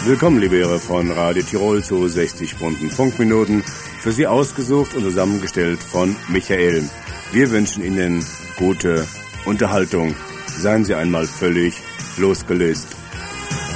Willkommen, liebe Hörer von Radio Tirol zu 60 bunten Funkminuten. Für Sie ausgesucht und zusammengestellt von Michael. Wir wünschen Ihnen gute Unterhaltung. Seien Sie einmal völlig losgelöst.